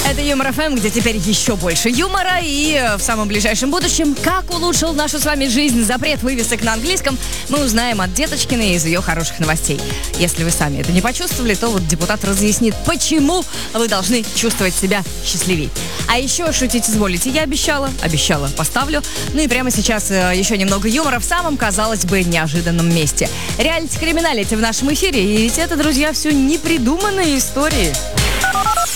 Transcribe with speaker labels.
Speaker 1: Это Юмор ФМ, где теперь еще больше юмора. И в самом ближайшем будущем, как улучшил нашу с вами жизнь запрет вывесок на английском, мы узнаем от Деточкиной из ее хороших новостей. Если вы сами это не почувствовали, то вот депутат разъяснит, почему вы должны чувствовать себя счастливей. А еще шутить изволите. Я обещала, поставлю. Ну и прямо сейчас еще немного юмора в самом, казалось бы, неожиданном месте. Реалити-криминалити в нашем эфире. И ведь это, друзья, все непридуманные истории.